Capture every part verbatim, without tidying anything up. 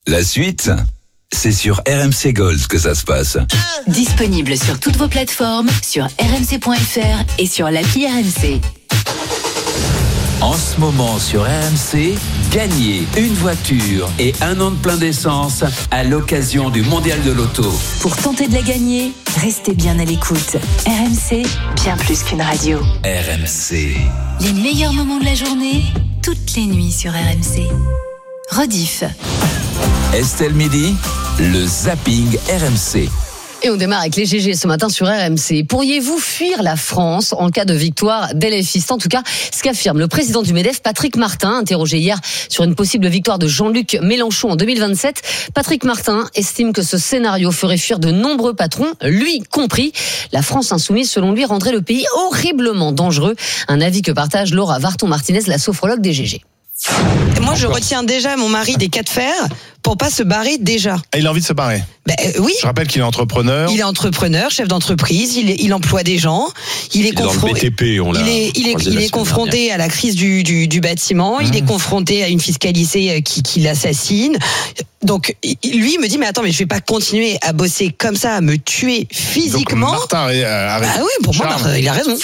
La suite, c'est sur R M C Gold que ça se passe. Disponible sur toutes vos plateformes, sur r m c point f r et sur l'appli R M C. En ce moment sur R M C, gagnez une voiture et un an de plein d'essence à l'occasion du Mondial de l'Auto. Pour tenter de la gagner, restez bien à l'écoute. R M C, bien plus qu'une radio. R M C. Les meilleurs moments de la journée, toutes les nuits sur R M C. Rediff. Estelle Midi, le zapping R M C. Et on démarre avec les G G ce matin sur R M C. Pourriez-vous fuir la France en cas de victoire d'L F I? C'est en tout cas ce qu'affirme le président du MEDEF, Patrick Martin, interrogé hier sur une possible victoire de Jean-Luc Mélenchon en deux mille vingt-sept. Patrick Martin estime que ce scénario ferait fuir de nombreux patrons, lui compris. La France insoumise, selon lui, rendrait le pays horriblement dangereux. Un avis que partage Laura Varton-Martinez, la sophrologue des G G. Moi, je retiens déjà mon mari des cas de fer pour pas se barrer déjà. Ah, il a envie de se barrer. Ben, euh, oui. Je rappelle qu'il est entrepreneur. Il est entrepreneur, chef d'entreprise. Il, est, il emploie des gens. Il est, il est dans le B T P. On l'a. Il est, il est, il est confronté dernière. à la crise du, du, du bâtiment. Mmh. Il est confronté à une fiscalité qui, qui l'assassine. Donc, lui, il me dit, mais attends, mais je vais pas continuer à bosser comme ça, à me tuer physiquement. Donc, Martin a raison. Ah oui, pour moi, Martin, il a raison.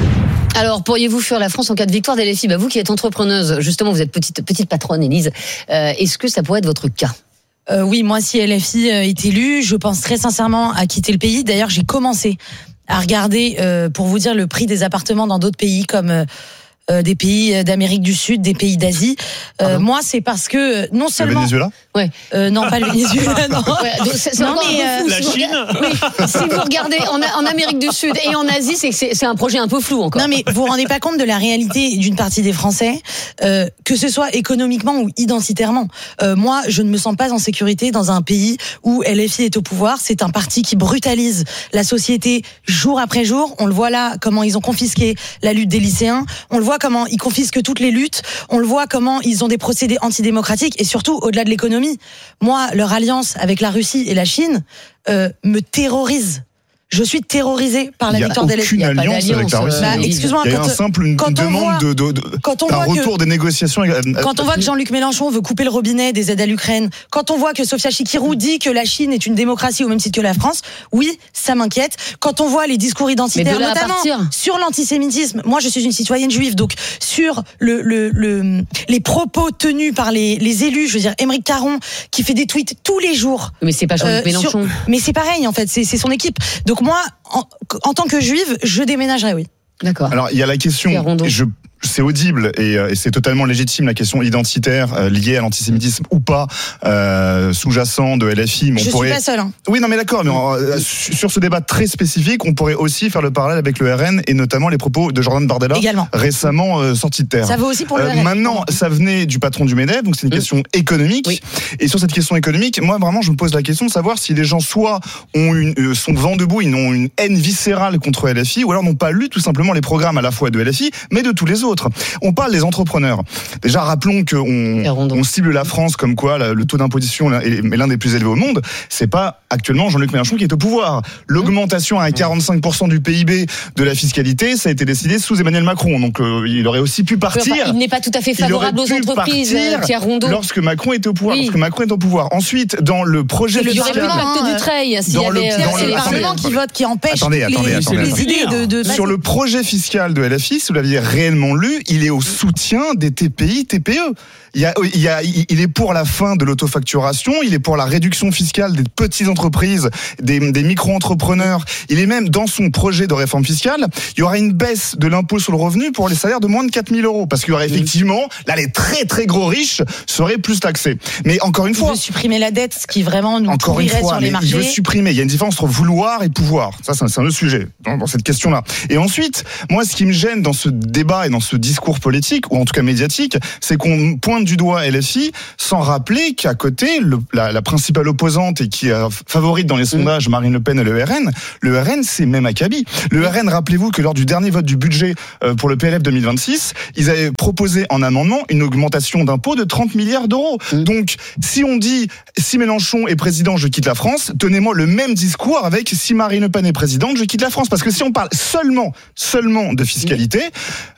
Alors, pourriez-vous fuir la France en cas de victoire d'L F I? Bah, vous qui êtes entrepreneuse, justement, vous êtes petite, petite patronne, Élise. Euh, est-ce que ça pourrait être votre cas? euh, Oui, moi, si L F I est élu, je pense très sincèrement à quitter le pays. D'ailleurs, j'ai commencé à regarder, euh, pour vous dire, le prix des appartements dans d'autres pays comme... Euh, Euh, des pays d'Amérique du Sud, des pays d'Asie. Euh, moi, c'est parce que non seulement. Le Venezuela ? Ouais. Euh, non, pas le Venezuela. Non. Ouais, donc c'est, c'est non mais euh, fou, la si Chine. Vous, oui, si vous regardez en, en Amérique du Sud et en Asie, c'est, c'est, c'est un projet un peu flou encore. Non, mais vous vous rendez pas compte de la réalité d'une partie des Français, euh, que ce soit économiquement ou identitairement. Euh, moi, je ne me sens pas en sécurité dans un pays où L F I est au pouvoir. C'est un parti qui brutalise la société jour après jour. On le voit là, comment ils ont confisqué la lutte des lycéens. On le voit comment ils confisquent toutes les luttes. On le voit comment ils ont des procédés antidémocratiques et surtout au-delà de l'économie. Moi, leur alliance avec la Russie et la Chine euh, me terrorise. Je suis terrorisée par la victoire d'L F I. Il n'y a aucune alliance avec la Russie. Bah, excuse-moi, il y a quand, un simple une, quand une demande voit, de, de, de quand on d'un voit retour que, des négociations. Quand on voit que Jean-Luc Mélenchon veut couper le robinet des aides à l'Ukraine, quand on voit que Sofia Chikirou dit que la Chine est une démocratie au même titre que la France, oui, ça m'inquiète. Quand on voit les discours identitaires, notamment sur l'antisémitisme, moi je suis une citoyenne juive, donc sur le, le, le, les propos tenus par les, les élus, je veux dire, Aymeric Caron, qui fait des tweets tous les jours. Mais c'est pas Jean-Luc euh, Mélenchon. Sur, mais c'est pareil en fait, c'est, c'est son équipe. Donc moi, en, en tant que juive, je déménagerais, oui. D'accord. Alors il y a la question, je, c'est audible et, et c'est totalement légitime, la question identitaire euh, liée à l'antisémitisme ou pas, euh, sous-jacent de L F I. Mais on je pourrait... suis pas seule. Hein. Oui, non mais d'accord, mais euh, sur ce débat très spécifique, on pourrait aussi faire le parallèle avec le R N et notamment les propos de Jordan Bardella, également récemment euh, sortis de terre. Ça vaut aussi pour le euh, R N. Maintenant, ça venait du patron du MEDEF, donc c'est une oui. question économique. Oui. Et sur cette question économique, moi vraiment, je me pose la question de savoir si les gens soit ont une, euh, sont vent debout, ils ont une haine viscérale contre L F I, ou alors n'ont pas lu tout simplement les programmes à la fois de L F I, mais de tous les autres. On parle des entrepreneurs. Déjà, rappelons qu'on on cible la France comme quoi la, le taux d'imposition est l'un des plus élevés au monde. C'est pas actuellement Jean-Luc Mélenchon qui est au pouvoir. L'augmentation à quarante-cinq pour cent du P I B de la fiscalité, ça a été décidé sous Emmanuel Macron. Donc, euh, il aurait aussi pu partir. Enfin, il n'est pas tout à fait favorable aux entreprises, Pierre Rondeau. Lorsque Macron était au pouvoir. Oui. Lorsque Macron est au pouvoir. Ensuite, dans le projet c'est fiscal. Le pacte du Treil. C'est le Parlement qui vote, qui empêche attendez, attendez, les, attendez, les idées de, de. Sur le projet fiscal de L F I, si vous l'aviez réellement lu, il est au soutien des T P I, T P E. Il, y a, il, y a, il est pour la fin de l'autofacturation, il est pour la réduction fiscale des petites entreprises, des, des micro-entrepreneurs. Il est même dans son projet de réforme fiscale, il y aura une baisse de l'impôt sur le revenu pour les salaires de moins de quatre mille euros. Parce qu'il y aurait effectivement, là, les très très gros riches seraient plus taxés. Mais encore une fois. Il veut supprimer la dette, ce qui vraiment nous encore une fois, sur les marchés. Il veut supprimer. Il y a une différence entre vouloir et pouvoir. Ça, c'est un, c'est un autre sujet dans, dans cette question-là. Et ensuite, moi, ce qui me gêne dans ce débat et dans ce discours politique, ou en tout cas médiatique, c'est qu'on pointe du doigt L F I sans rappeler qu'à côté, le, la, la principale opposante et qui est favorite dans les sondages, Marine Le Pen et le R N, le R N, c'est même acabit. Le R N, rappelez-vous que lors du dernier vote du budget pour le P L F deux mille vingt-six, ils avaient proposé en amendement une augmentation d'impôts de trente milliards d'euros. Mmh. Donc, si on dit, si Mélenchon est président, je quitte la France, tenez-moi le même discours avec si Marine Le Pen est présidente, je quitte la France. Parce que si on parle seulement, seulement de fiscalité, La... Jean-Luc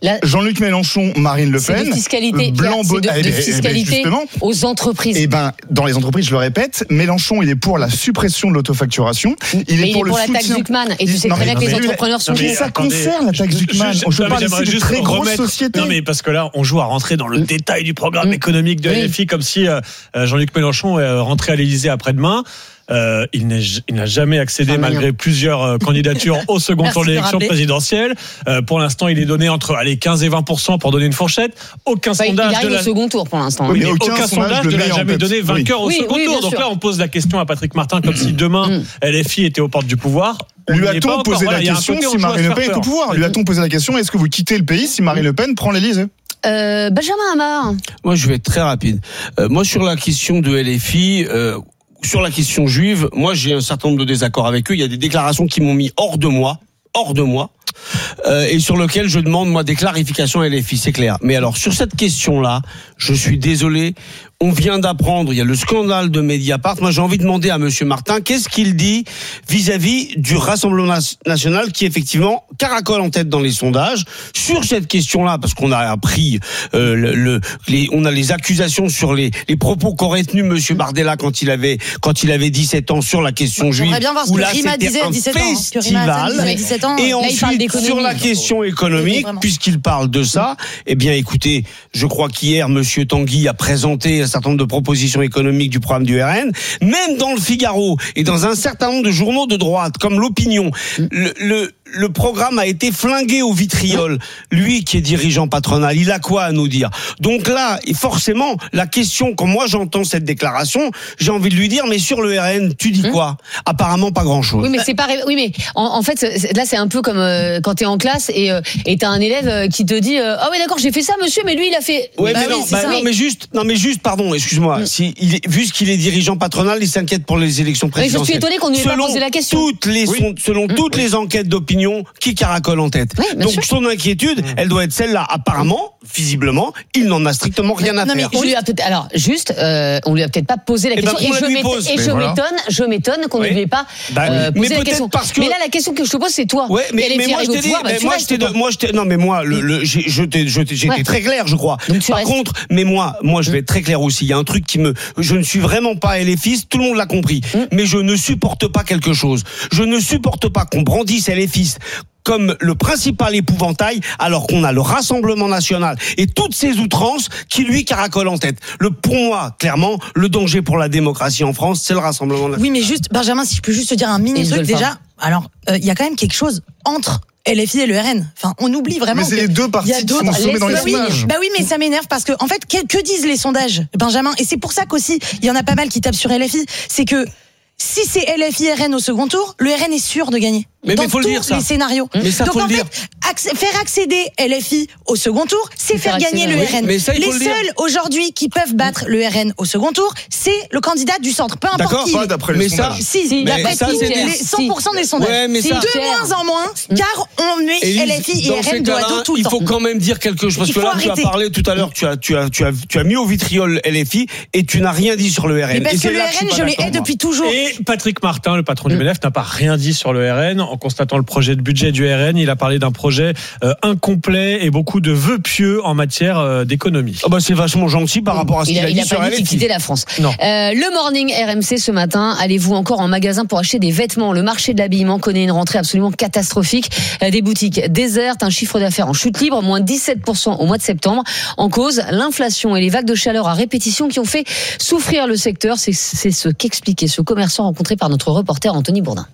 Jean-Luc Mélenchon, Marine Le Pen. C'est de fiscalité, blanc, c'est de, bonnet, de eh ben, fiscalité justement. aux entreprises. Eh ben, dans les entreprises, je le répète, Mélenchon, il est pour la suppression de l'autofacturation. Il est Mais pour, il est pour le la taxe soutien. Zuckman. Et tu sais Non, très bien mais- que les non, mais- entrepreneurs sont non, mais contre. ça concerne la taxe Zuckman. Je- Je non, mais parle ici j'aimerais de juste très grosses remettre- sociétés. Non mais parce que là, on joue à rentrer dans le détail du programme économique de Oui. L F I comme si euh, Jean-Luc Mélenchon euh, rentrait à l'Élysée après-demain. Euh, il, n'est, il n'a jamais accédé, Ah, malgré rien. plusieurs euh, candidatures, au second Merci tour de de l'élection rappeler. présidentielle. Euh, pour l'instant, il est donné entre allez, quinze et vingt pour cent pour donner une fourchette. Aucun Enfin, il sondage arrive de la... au second tour pour l'instant. Oui, Mais mais aucun, aucun sondage sondage le ne l'a met en jamais tête. donné vainqueur Oui. au second Oui, oui, tour. bien Donc sûr. là, on pose la question à Patrick Martin comme si demain, Mm. L F I était aux portes du pouvoir. On Lui n'y est pas a-t-on encore. posé Voilà, la il y a un question côté, on si joue à Marine se Le faire Pen est au peur. pouvoir? Lui a-t-on posé la question est-ce que vous quittez le pays si Marine Le Pen prend l'Élysée? Euh, Benjamin Hamar. Moi, je vais être très rapide. Euh, moi, sur la question de L F I, euh, sur la question juive, moi, j'ai un certain nombre de désaccords avec eux. Il y a des déclarations qui m'ont mis hors de moi, hors de moi, euh, et sur lesquelles je demande, moi, des clarifications à L F I, c'est clair. Mais alors, sur cette question-là, je suis désolé. On vient d'apprendre, il y a le scandale de Mediapart. Moi, j'ai envie de demander à Monsieur Martin, qu'est-ce qu'il dit vis-à-vis du Rassemblement national qui, effectivement, caracole en tête dans les sondages sur cette question-là, parce qu'on a appris, euh, le, le, les, on a les accusations sur les, les propos qu'aurait tenus Monsieur Bardella quand il avait, quand il avait dix-sept ans sur la question juive. J'aimerais bien voir ce où que là, Rima c'était disait à un dix-sept ans. hein, ce que Rima festival. disait à dix-sept ans. Et Là, il parle ensuite, d'économie. sur la question Oui, économique, vraiment. puisqu'il parle de ça, eh bien, écoutez, je crois qu'hier, Monsieur Tanguy a présenté un certain nombre de propositions économiques du programme du R N. Même dans le Figaro et dans un certain nombre de journaux de droite, comme l'Opinion, le, le, le programme a été flingué au vitriol. Lui qui est dirigeant patronal, il a quoi à nous dire? Donc là, et forcément, la question, quand moi j'entends cette déclaration, j'ai envie de lui dire, mais sur le R N, tu dis quoi? Apparemment pas grand-chose. Oui, mais c'est pas. ré- Oui, mais en, en fait, c'est- là, c'est un peu comme euh, quand t'es en classe et euh, et t'as un élève euh, qui te dit euh, ah oui, d'accord, j'ai fait ça, monsieur, mais lui, il a fait. Ouais, Bah mais oui, non, c'est bah ça. non, mais juste, non, mais juste, pardon, excuse-moi. Mm. Si il est, vu ce qu'il est dirigeant patronal, il s'inquiète pour les élections Mais je suis présidentielles. étonné qu'on ne lui ait pas Selon posé la question. Toutes les, Oui. son- selon Mm. toutes les enquêtes d'opinion, qui caracole en tête. Oui, bien Donc sûr. son inquiétude, elle doit être celle-là. Apparemment, visiblement, il n'en a strictement rien à Non, mais faire. On lui a peut-être, alors juste, euh, on lui a peut-être pas posé la Eh ben, question. qu'on et la je lui m'étonne, pose. et Mais je voilà. m'étonne, je m'étonne qu'on Oui. ne lui ait pas Bah, euh, mais posé la peut-être question. parce que- Mais là, la question que je te pose, c'est toi. Ouais, mais, Et mais L F I moi je arrive au t'ai dit, pouvoir, bah, mais tu moi je restes, t'ai, toi. moi je t'ai, non mais moi le, le j'ai, je t'ai, je t'ai- j'ai Ouais. été très clair, je crois. Donc tu Par restes. contre, mais moi, moi je vais être très clair aussi. Il y a un truc qui me, je ne suis vraiment pas LFiste, tout le monde l'a compris. Mm. Mais je ne supporte pas quelque chose. Je ne supporte pas qu'on brandisse LFiste comme le principal épouvantail, alors qu'on a le Rassemblement national et toutes ces outrances qui lui caracolent en tête. Le, pour moi, clairement, le danger pour la démocratie en France, c'est le Rassemblement national. Oui, mais juste, Benjamin, si je peux juste te dire un Et mini ils truc, veulent pas. déjà, alors, euh, il y a quand même quelque chose entre L F I et le R N. Enfin, on oublie vraiment. Mais c'est que les deux il y partis a qui d'autres- sont sommés dans les Bah oui, sondages. bah oui, mais ça m'énerve parce que, en fait, que, que disent les sondages, Benjamin? Et c'est pour ça qu'aussi, il y en a pas mal qui tapent sur L F I. C'est que, si c'est L F I R N au second tour, le R N est sûr de gagner. Mais- dans mais faut le tous dire, ça. les scénarios. Mais ça, Donc faut en le fait, dire. acc- faire accéder L F I au second tour, c'est faire faire gagner le accéder, R N. oui. Mais ça, il les faut le dire. seuls aujourd'hui qui peuvent battre le R N au second tour, c'est le candidat du centre. Peu importe D'accord, qui. Pas d'après les Mais ça- sondages. Si, Si, d'après mais ça, tous c'est les des- cent pour cent des sondages. Ouais, mais Si, ça- De cher. moins en moins, car on met Élise, L F I et dans R ces N dos à cas-là, dos tout le il temps. faut quand même dire quelque chose parce Il que faut là tu as arrêter. parlé tout à l'heure, tu as tu as tu as tu as mis au vitriol L F I et tu n'as rien dit sur le R N. Mais parce Et que c'est le là R je suis N, pas je l'ai d'accord, hais moi. depuis toujours. Et Patrick Martin, le patron du M N F, n'a pas rien dit sur le R N. En constatant le projet de budget du R N, il a parlé d'un projet euh, incomplet et beaucoup de vœux pieux en matière euh, d'économie. Ah bah c'est vachement gentil par rapport à ce Il qu'il a, a il dit a sur pas dit L qu'il F I. quittait la France. Non. Euh, le morning R M C ce matin. Allez-vous encore en magasin pour acheter des vêtements? Le marché de l'habillement connaît une rentrée absolument catastrophique. Euh, Des boutiques désertes, un chiffre d'affaires en chute libre, moins dix-sept pour cent au mois de septembre. En cause, l'inflation et les vagues de chaleur à répétition qui ont fait souffrir le secteur. C'est, c'est ce qu'expliquait ce commerçant rencontré par notre reporter Anthony Bourdin.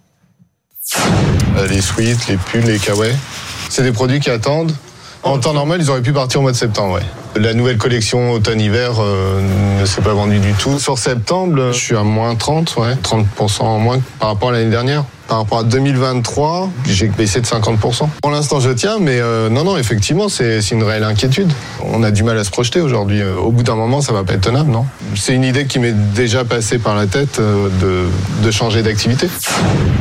Euh, Les sweats, les pulls, les kawaii. C'est des produits qui attendent. En temps normal, ils auraient pu partir au mois de septembre, ouais. La nouvelle collection automne-hiver euh, ne s'est pas vendue du tout. Sur septembre, je suis à moins trente, ouais, trente pour cent en moins par rapport à l'année dernière. Par rapport à deux mille vingt-trois, j'ai baissé de cinquante pour cent. Pour l'instant, je tiens, mais euh, non, non, effectivement, c'est, c'est une réelle inquiétude. On a du mal à se projeter aujourd'hui. Euh, Au bout d'un moment, ça va pas être tenable, non? C'est une idée qui m'est déjà passée par la tête euh, de, de changer d'activité.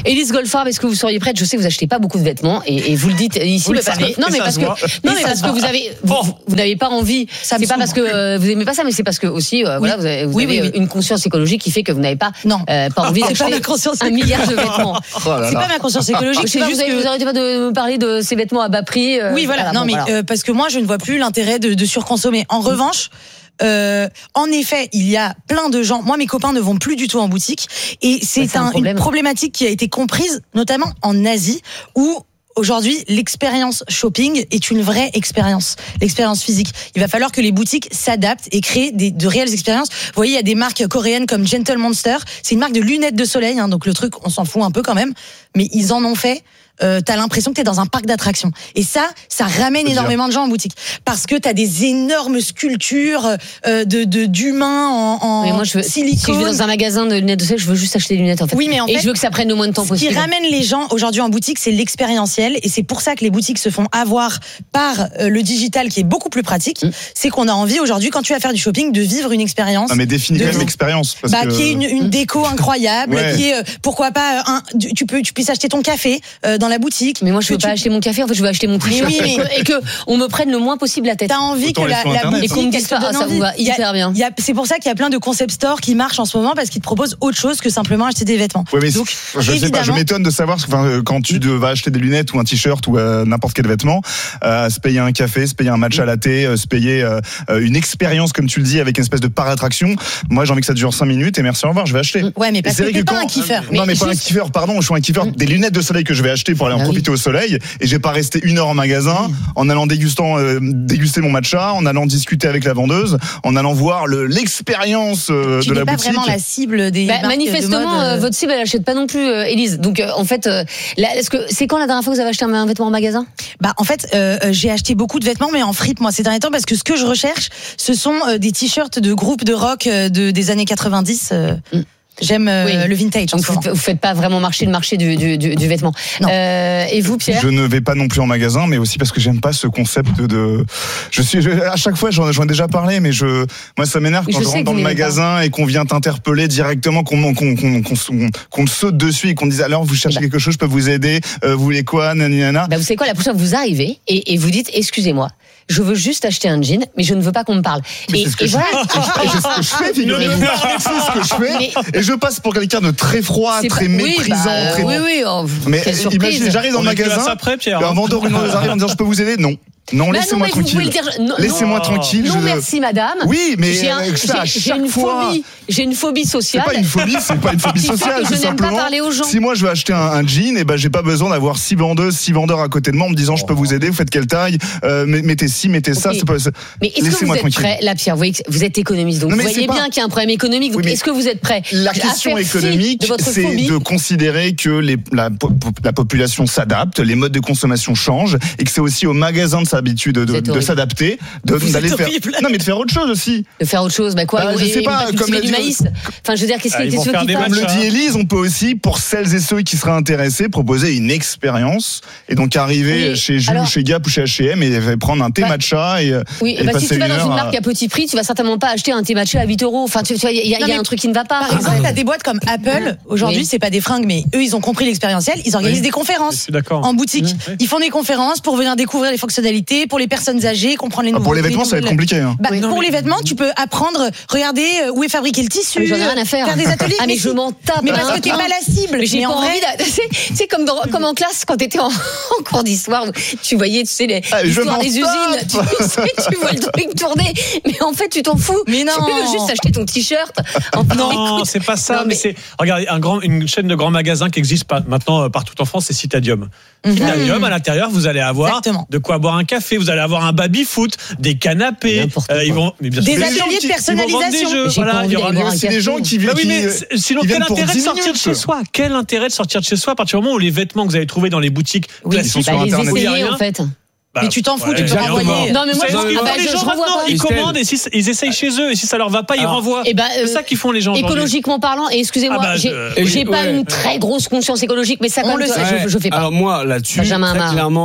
Élise Goldfarb, est-ce que vous seriez prête? Je sais que vous achetez pas beaucoup de vêtements et, et vous le dites ici. Oui, mais ça parce se que, non, mais ça parce se que, voit. non, Et mais ça parce se que voit. vous avez, vous, vous n'avez pas envie. Ça me C'est pas saoule. parce que euh, vous aimez pas ça, mais c'est parce que aussi, euh, voilà, vous avez, vous Oui, avez oui, oui. une conscience écologique qui fait que vous n'avez pas, Non. euh, pas envie C'est d'acheter pas ma conscience un écologique. milliard de vêtements. Oh là C'est là. pas ma conscience écologique. Je sais C'est pas, juste vous, avez, que- vous arrêtez pas de me parler de ces vêtements à bas prix. euh, Oui, voilà. Non, bon, mais voilà. euh, parce que moi, je ne vois plus l'intérêt de, de surconsommer. En revanche. Euh, en effet, il y a plein de gens. Moi, mes copains ne vont plus du tout en boutique, et c'est, c'est un un, problème. une problématique qui a été comprise, notamment en Asie, où aujourd'hui l'expérience shopping est une vraie expérience, l'expérience physique. Il va falloir que les boutiques s'adaptent et créent des, de réelles expériences. Vous voyez, il y a des marques coréennes comme Gentle Monster. C'est une marque de lunettes de soleil, hein, donc le truc, on s'en fout un peu quand même, mais ils en ont fait. Euh, t'as l'impression que t'es dans un parc d'attractions. Et ça, ça ramène énormément de gens en boutique. Parce que t'as des énormes sculptures euh, de, de, d'humains en, en Mais moi, je veux, silicone. si je vais dans un magasin de lunettes de soleil, je veux juste acheter des lunettes, en fait. Oui, mais en et fait, je veux que ça prenne le moins de temps Ce possible. qui ramène les gens aujourd'hui en boutique, c'est l'expérientiel, et c'est pour ça que les boutiques se font avoir par euh, le digital, qui est beaucoup plus pratique. Mm. C'est qu'on a envie aujourd'hui, quand tu vas faire du shopping, de vivre une expérience. Non, mais définis De- quand même l'expérience. parce Bah, que- qui est une, une déco incroyable, Ouais. qui est euh, pourquoi pas euh, un, tu- tu peux tu puisses acheter ton café euh, dans la boutique. Mais moi, je Que veux pas tu- acheter mon café, en fait, je veux acheter mon t-shirt. oui, mais- Et que- Et que on me prenne le moins possible la tête. T'as envie Autant que aller la, sur la Internet, Et boutique qu'on me elle dise te pas, donne ah, ça envie. vous va Il y a- hyper bien. il y a- c'est pour ça qu'il y a plein de concept stores qui marchent en ce moment, parce qu'ils te proposent autre chose que simplement acheter des vêtements. Ouais, mais Donc, je sais pas, je évidemment- m'étonne de savoir enfin, euh, quand tu de- vas acheter des lunettes ou un t-shirt ou euh, n'importe quel vêtement, euh, se payer un café, se payer un matcha latte, euh, se payer euh, euh, une expérience comme tu le dis avec une espèce de par attraction. Moi, j'ai envie que ça dure cinq minutes et merci au revoir, je vais acheter. Ouais, mais parce Et c'est que vrai t'es pas quand- un kiffeur. Non, mais, pas un juste- kiffeur, pardon, je suis un kiffeur des lunettes de soleil que je vais acheter pour aller en Ah oui. profiter au soleil et j'ai pas resté une heure en magasin en allant dégustant, euh, déguster mon matcha, en allant discuter avec la vendeuse, en allant voir le, l'expérience euh, Tu de n'es la pas boutique. vraiment la cible des Bah, marques de manifestement, mode, euh, euh, votre cible, elle achète pas non plus, euh, Élise. Donc, euh, en fait, euh, là, est-ce que c'est quand la dernière fois que vous avez acheté un, un vêtement en magasin? Bah en fait, euh, euh, j'ai acheté beaucoup de vêtements, mais en fripe moi ces derniers temps, parce que ce que je recherche, ce sont euh, des t-shirts de groupes de rock euh, de, des années quatre-vingt-dix. euh, Mm. J'aime euh, Oui. le vintage en Donc, ce moment. vous, vous faites pas vraiment marcher le marché du, du, du, du vêtement. Non. Euh, et vous, Pierre? Je ne vais pas non plus en magasin, mais aussi parce que j'aime pas ce concept de. Je suis je- à chaque fois, j'en, j'en ai déjà parlé, mais je, moi, ça m'énerve Oui, quand je je, sais rentre que dans vous le n'aimez magasin et qu'on vient t'interpeller directement, qu'on qu'on qu'on qu'on, qu'on, qu'on te saute dessus et qu'on te dise alors vous cherchez Eh ben. quelque chose, je peux vous aider, euh, vous voulez quoi, nanana. Bah, vous savez quoi, la prochaine fois, vous arrivez et, et vous dites, excusez-moi, je veux juste acheter un jean, mais je ne veux pas qu'on me parle. Mais Et, c'est ce que et je voilà. Et c'est ce que je fais, figurez-vous. C'est ce que je fais. Mais- Et je passe pour quelqu'un de très froid, C'est très pas- oui, méprisant. bah, très... oui, oui, oh, Mais quelle surprise. imaginez, j'arrive dans le On est plus à magasin, ça près, Pierre. un vendeur ou une vendeuse arrive en me disant je peux vous aider. Non. Non, Bah non, laissez-moi mais vous pouvez tranquille. le dire. Non, Laissez-moi non. tranquille. non, je- merci, madame. Oui, mais J'ai un- euh, ça, à j'ai- j'ai chaque une fois. phobie. J'ai une phobie C'est sociale. pas une phobie, c'est pas une phobie Qui fait sociale, que je c'est n'aime pas simplement. parler aux gens. Si moi je veux acheter un, un jean, et ben j'ai pas besoin d'avoir six vendeuses, six vendeurs à côté de moi en me disant je peux vous aider, vous faites quelle taille, euh, mettez ci, mettez ça. Ok. C'est pas, c'est- Mais est-ce que vous Laissez-moi êtes tranquille. prêt, là, Pierre, vous voyez que vous êtes économiste, donc Non, vous mais voyez c'est pas- bien qu'il y a un problème économique. Donc Oui, mais est-ce que vous êtes prêt La à question faire fi économique, de votre c'est phobie de considérer que les, la, po- la population s'adapte, les modes de consommation changent, et que c'est aussi aux magasins de s'habitude de, Vous de, êtes de horrible. s'adapter, de, Vous d'aller êtes faire. horrible. Non, mais de faire autre chose aussi. de faire autre chose? Bah quoi? Bah, je et- sais et pas, pas comme cultiver l'a du dit- maïs. Enfin, je veux dire, qu'est-ce Ah, qui ils qu'est-ce vont que faire qui des fasse Comme le matchs, dit hein. Élise, on peut aussi, pour celles et ceux qui seraient intéressés, proposer une expérience et donc arriver Oui, chez Jules, alors- chez Gap ou chez H et M et prendre un thé Bah, matcha et, Oui, et bah, passer si tu vas une dans heure une à- marque à petit prix, tu vas certainement pas acheter un thé matcha à huit euros. Enfin, tu tu vois, il y a, il y a Non, mais- un truc qui ne va pas. Par exemple, t'as des boîtes comme Apple. Aujourd'hui, Oui. c'est pas des fringues, mais eux, ils ont compris l'expérientiel. Ils organisent Oui. des Je conférences suis d'accord. en boutique. Oui. Ils font des conférences pour venir découvrir les fonctionnalités, pour les personnes âgées, comprendre les Ah, nouveaux. pour les vêtements, ça va être nouvelles- compliqué. Hein. Bah, Oui. pour les vêtements, tu peux apprendre, regarder euh, où est fabriqué le tissu, Mais j'en ai rien à faire. faire des ateliers. Ah, mais je si- m'en tape. Mais parce hein. que t'es pas la cible. Mais j'ai Mais pas en envie vrai, de. C'est c'est comme, dans- comme en classe quand t'étais en, en cours d'histoire, où tu voyais, tu sais, les, Ah, je l'histoire m'en des usines. Tu, tape. sais, tu vois le truc tourner. Mais en fait, tu t'en fous. Mais non. Tu veux juste acheter ton t-shirt. En- Non, écoute, c'est pas ça. non, mais, mais- c'est regardez un grand, une chaîne de grands magasins qui existe pas, maintenant euh, partout en France, c'est Citadium. Citadium, à l'intérieur, vous allez avoir Exactement. de quoi boire un café, vous allez avoir un baby-foot, des canapés. N'importe euh, ils quoi. vont, mais bien Des sûr, ateliers gens de qui- ils vont personnalisation. vendre des jeux. J'ai pas Voilà, envie il y aura d'aller Il y boire a un aussi des café. gens qui, Bah oui, qui- mais c- sinon, ils quel viennent pour intérêt de dix sortir de minutes. chez soi? Quel intérêt de sortir de chez soi à partir du moment où les vêtements que vous allez trouver dans les boutiques Oui, classiques sont bah, sur les Internet. où il y a essayer, rien, en fait. bah, Mais tu t'en fous, tu peux exactement. renvoyer. Non, mais moi, Vous savez je- ce qu'ils ah font, bah, les je- gens je renvoie maintenant, pas. ils Estelle. commandent et si, ils essayent chez eux et si ça leur va pas, ils Alors, renvoient. Eh ben, euh, C'est ça qu'ils font les gens aujourd'hui. Écologiquement parlant, et excusez-moi, Ah bah, j'ai je- j'ai oui, pas ouais. une très grosse conscience écologique, mais ça, On quand le même, sait. je, je fais pas. Alors moi là-dessus, Benjamin très Hamar. clairement,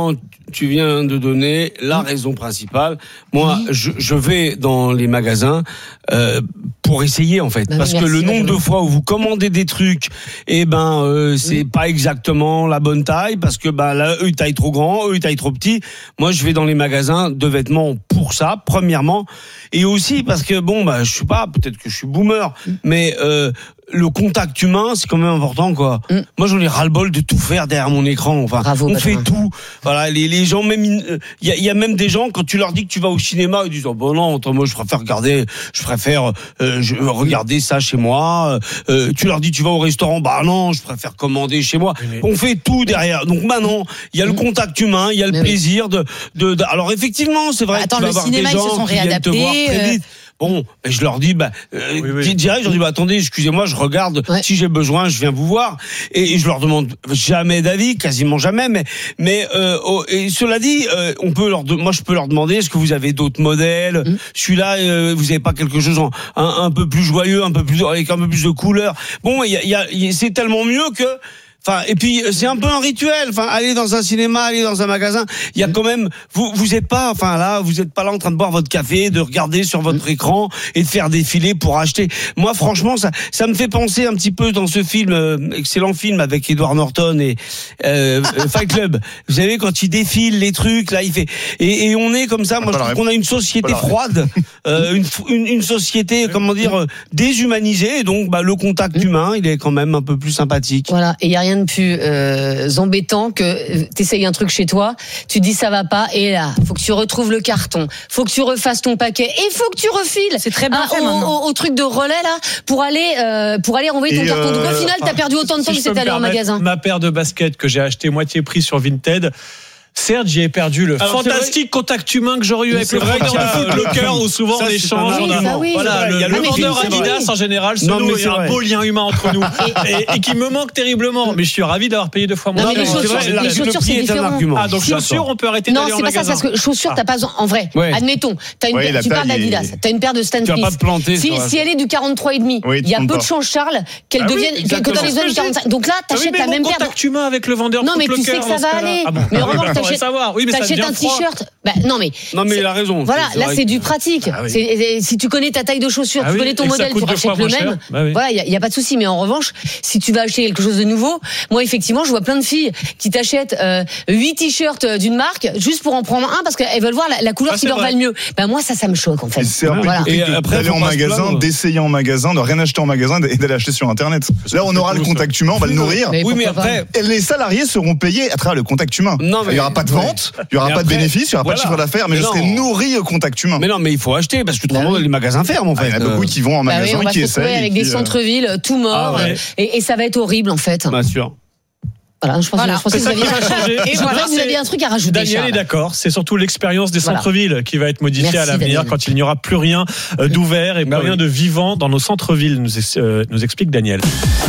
tu viens de donner la raison principale. Moi, je, je vais dans les magasins euh, pour essayer en fait, bah parce merci, que le nombre Benjamin. de fois où vous commandez des trucs, et eh ben euh, c'est mmh. pas exactement la bonne taille, parce que bah là, eux ils taillent trop grand, eux ils taillent trop petit. Moi, je vais dans les magasins de vêtements pour ça, premièrement, et aussi parce que bon bah je sais pas, peut-être que je suis boomer, mmh. mais euh, le contact humain, c'est quand même important, quoi. Mm. Moi, j'en ai ras-le-bol de tout faire derrière mon écran. Enfin, Bravo, on Benjamin. fait tout. Voilà, les, les gens, même, il y a, y a même des gens, quand tu leur dis que tu vas au cinéma, ils disent, oh, bon, non, attends, moi, je préfère regarder, je préfère, euh, je, regarder ça chez moi. Euh, tu leur dis, tu vas au restaurant, bah, non, je préfère commander chez moi. Mais... On fait tout derrière. Donc, maintenant, il y a le contact humain, il y a le Mais plaisir oui. de, de, de, alors, effectivement, c'est vrai, Attends, que tu vas le voir cinéma, des gens ils se sont qui viennent réadaptés, te voir très vite. euh... Bon, je leur dis, bah, euh, oui, oui. direct, je leur dis, bah, attendez, excusez-moi, je regarde. Ouais. Si j'ai besoin, je viens vous voir. Et, et je leur demande jamais d'avis, quasiment jamais. Mais, mais euh, oh, et cela dit, euh, on peut leur, de, moi, je peux leur demander, est-ce que vous avez d'autres modèles mmh. Celui-là, euh, vous avez pas quelque chose en, un, un peu plus joyeux, un peu plus avec un peu plus de couleur. Bon, il y a, y a, y a, c'est tellement mieux que. Enfin, et puis c'est un peu un rituel. Enfin, aller dans un cinéma, aller dans un magasin, il y a quand même. Vous, vous êtes pas, enfin là, vous êtes pas là en train de boire votre café, de regarder sur votre écran et de faire défiler pour acheter. Moi, franchement, ça, ça me fait penser un petit peu dans ce film, euh, excellent film avec Edward Norton et euh, Fight Club. Vous savez quand il défile les trucs, là, il fait. Et, et on est comme ça. Moi, je trouve qu'on a une société froide, euh, une, une, une société, comment dire, déshumanisée. Et donc, bah, le contact humain, il est quand même un peu plus sympathique. Voilà. Et il y a rien de plus euh, embêtant que t'essayes un truc chez toi, tu te dis ça va pas, et là, faut que tu retrouves le carton, faut que tu refasses ton paquet, et faut que tu refiles. C'est très bien ah, fait au, maintenant. Au, au truc de relais là, pour aller euh, pour aller renvoyer ton et carton. Donc euh, au final, t'as perdu autant de temps si que c'était allé en magasin. Ma paire de baskets que j'ai acheté moitié prix sur Vinted. Certes, j'y ai perdu le Alors, fantastique contact humain que j'aurais eu avec le vendeur de Foot Locker, où souvent ça, on c'est échange. pas mal. On a, Ça, oui. voilà, C'est le, vrai. le Ah, mais vendeur c'est Adidas vrai. en général, se Non, noue, mais il y c'est a un vrai. beau lien humain entre nous et, et qui me manque terriblement. Mais je suis ravi d'avoir payé deux fois moins Non, mais les cher. chaussures, vrai, les la chaussures, le c'est prix est un différent. argument. Ah, donc Je suis chaussures, d'accord. on peut arrêter Non, d'aller en c'est pas ça, magasin. c'est parce que chaussures, t'as pas en vrai. Ouais. Admettons, t'as une Ouais, paire- la tu parles taille d'Adidas, est- t'as une paire de Stan Tu vas Smith. pas te planter. Si, sur la- si elle est du quarante-trois et demi, Oui, il y a tu peu de tombes chance, Charles, qu'elle Ah oui, devienne, que exactement. t'en aies besoin du quarante-cinq. Donc là, Ah oui, t'achètes mais la mon même paire. de- contact humain avec le vendeur Non, Foot mais tu sais Locker que dans ça ce va cas-là. aller. Ah bon. Mais en revanche, On va t'achètes, savoir. Oui, mais ça t'achètes devient un froid. t-shirt. Bah, non, mais. Non, mais c'est- il a raison. Voilà, C'est là, vrai c'est que- du pratique. Ah oui. C'est- c'est- si tu connais ta taille de chaussure, Ah tu oui, connais ton et que ça modèle, coûte tu deux fois rachètes le moins cher. même. Bah oui. Voilà, il y, a- y a pas de souci. Mais en revanche, si tu vas acheter quelque chose de nouveau, moi, effectivement, je vois plein de filles qui t'achètent euh, huit t-shirts d'une marque juste pour en prendre un parce qu'elles veulent voir la, la couleur Ah, qui c'est leur vrai. va le mieux. Ben moi, ça, ça me choque en fait. Et c'est un peu Voilà. hypocrite Et après, d'aller faut en pas se magasin, plaindre. d'essayer en magasin, de rien acheter en magasin et d'aller acheter sur Internet. Là, on aura le contact humain, on va le nourrir. Mais Oui, mais pourquoi pas. après, Et les salariés seront payés à travers le contact humain. Non, mais- il n'y aura pas de vente, il n'y aura Mais pas de après, bénéfice, il n'y aura pas de voilà. chiffre d'affaires, mais, Mais je serai non. nourri au contact humain. mais non, mais il faut acheter parce que Bah autrement oui. les magasins ferment en Ah, il fait. y en a beaucoup qui vont en Bah oui, magasin on et va qui se retrouver essayent. avec et des puis, euh, centres-villes euh, tout morts, Ah ouais. euh, et, et ça va être horrible en fait. Bien sûr. Voilà, je pense, Voilà. je pensais que vous aviez, Ça va changer. et Et je voilà, pensais que vous c'est- aviez un truc à rajouter. Daniel Charles. est d'accord, c'est surtout l'expérience des Voilà. centres-villes qui va être modifiée Merci, à l'avenir Daniel. quand il n'y aura plus rien euh, d'ouvert et plus Bah oui. rien de vivant dans nos centres-villes, nous, ex- euh, nous explique Daniel.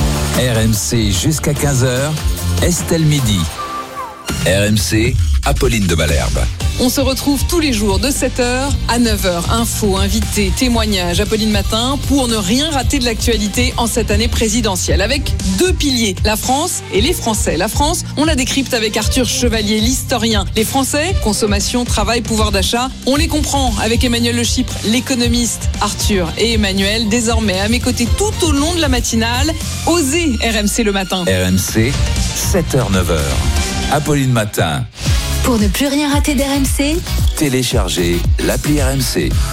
R M C jusqu'à quinze heures, Estelle Midi. R M C, Apolline de Malherbe. On se retrouve tous les jours de sept heures à neuf heures. Infos, invités, témoignages, Apolline Matin, pour ne rien rater de l'actualité en cette année présidentielle. Avec deux piliers, la France et les Français. La France, on la décrypte avec Arthur Chevalier, l'historien. Les Français, consommation, travail, pouvoir d'achat, on les comprend avec Emmanuel Le Chypre, l'économiste. Arthur et Emmanuel, désormais à mes côtés tout au long de la matinale. Osez R M C le matin. R M C, sept heures neuf heures. Apolline Matin. Pour ne plus rien rater d'R M C, Téléchargez l'appli R M C.